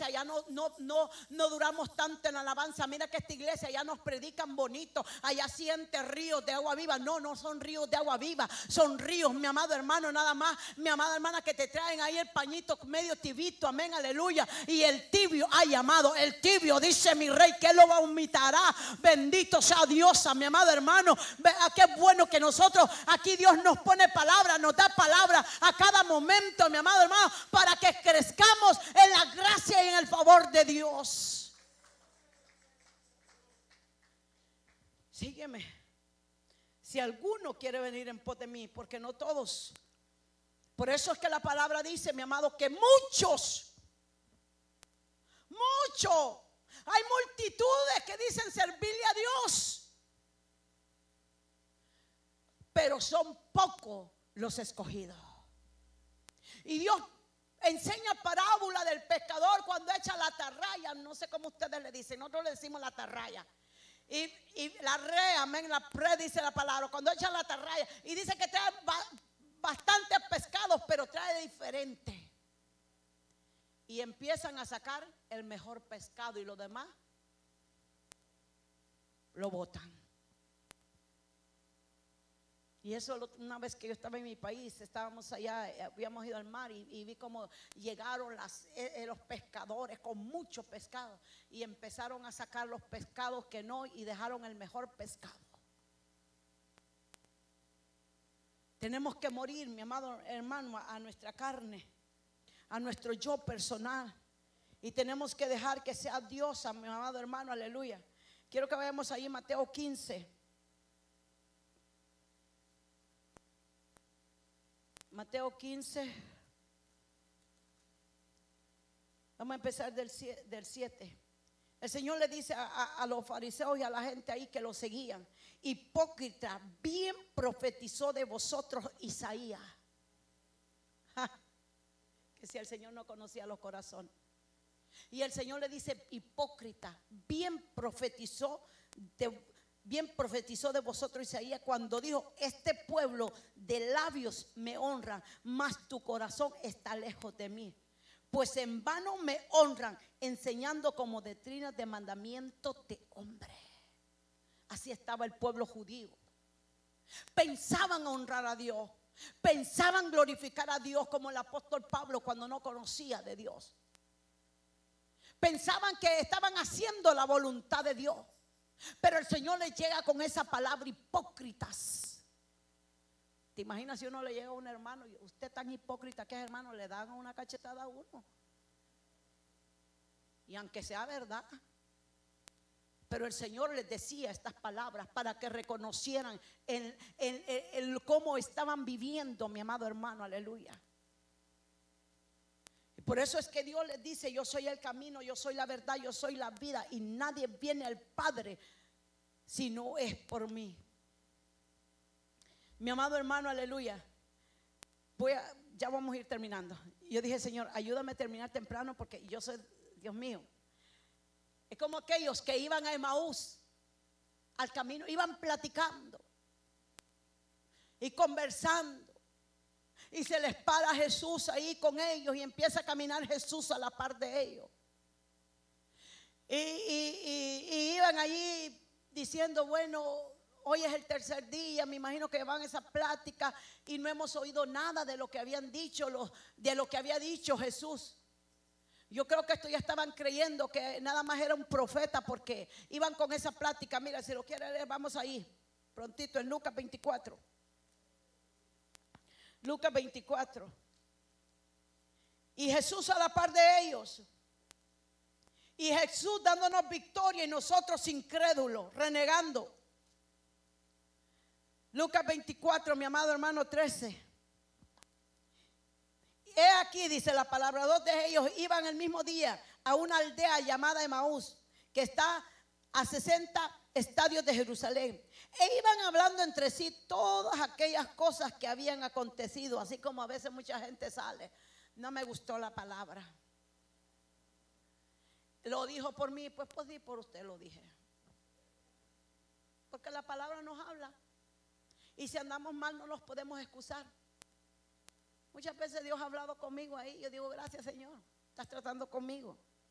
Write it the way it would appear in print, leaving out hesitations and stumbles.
iglesia ya no duramos tanto en alabanza. Mira que esta iglesia ya nos predican bonito. Allá siente ríos de agua viva. No son ríos de agua viva, son ríos, mi amado hermano, nada más, mi amada hermana, que te traen ahí el pañito medio tibito, amén, aleluya. Y el tibio, ay amado, el tibio, dice mi rey, que lo vomitará. Bendito sea Dios, mi amado hermano. Qué bueno que nosotros aquí Dios nos pone palabra, nos da palabra a cada momento, mi amado hermano, para que crezcamos en la gracia y en el favor de Dios. Sígueme. Si alguno quiere venir en pos de mí, porque no todos. Por eso es que la palabra dice, mi amado, que muchos, hay multitudes que dicen servirle a Dios, pero son pocos los escogidos. Y Dios enseña parábola del pescador cuando echa la atarraya. No sé cómo ustedes le dicen, nosotros le decimos la atarraya. Y la rea, amén, la pre dice la palabra, cuando echa la atarraya. Y dice que trae bastantes pescados, pero trae diferente. Y empiezan a sacar el mejor pescado y los demás lo botan. Y eso, una vez que yo estaba en mi país, estábamos allá, habíamos ido al mar y vi cómo llegaron los pescadores con mucho pescado y empezaron a sacar los pescados que no, y dejaron el mejor pescado. Tenemos que morir, mi amado hermano, a nuestra carne, a nuestro yo personal, y tenemos que dejar que sea Dios, mi amado hermano, aleluya. Quiero que vayamos ahí, Mateo 15. Mateo 15. Vamos a empezar del 7. El Señor le dice a los fariseos y a la gente ahí que lo seguían: hipócrita, bien profetizó de vosotros Isaías. Que si el Señor no conocía los corazones. Y el Señor le dice: hipócrita, bien profetizó de vosotros Isaías cuando dijo: este pueblo de labios me honra, mas tu corazón está lejos de mí. Pues en vano me honran, enseñando como doctrinas de mandamiento de hombre. Así estaba el pueblo judío. Pensaban honrar a Dios, pensaban glorificar a Dios, como el apóstol Pablo cuando no conocía de Dios. Pensaban que estaban haciendo la voluntad de Dios. Pero el Señor les llega con esa palabra: hipócritas. ¿Te imaginas si uno le llega a un hermano y usted tan hipócrita que es, hermano? Le dan una cachetada a uno. Y aunque sea verdad, pero el Señor les decía estas palabras para que reconocieran el cómo estaban viviendo, mi amado hermano, aleluya. Y por eso es que Dios les dice: yo soy el camino, yo soy la verdad, yo soy la vida, y nadie viene al Padre si no es por mí. Mi amado hermano, aleluya. Ya vamos a ir terminando. Yo dije: Señor, ayúdame a terminar temprano, porque yo soy, Dios mío. Es como aquellos que iban a Emaús, al camino, iban platicando y conversando, y se les para Jesús ahí con ellos, y empieza a caminar Jesús a la par de ellos. Y iban allí diciendo: bueno, hoy es el tercer día, me imagino que van a esa plática, y no hemos oído nada de lo que habían dicho, de lo que había dicho Jesús. Yo creo que esto ya estaban creyendo que nada más era un profeta, porque iban con esa plática. Mira, si lo quiere leer, vamos ahí prontito en Lucas 24. Lucas 24. Y Jesús a la par de ellos. Y Jesús dándonos victoria, y nosotros incrédulos, renegando. Lucas 24, mi amado hermano, 13. He aquí, dice la palabra, dos de ellos iban el mismo día a una aldea llamada Emaús, que está a 60 estadios de Jerusalén. E iban hablando entre sí todas aquellas cosas que habían acontecido. Así como a veces mucha gente sale: no me gustó la palabra, lo dijo por mí, pues di por usted, lo dije. Porque la palabra nos habla, y si andamos mal no nos podemos excusar. Muchas veces Dios ha hablado conmigo ahí, yo digo: gracias, Señor, estás tratando conmigo.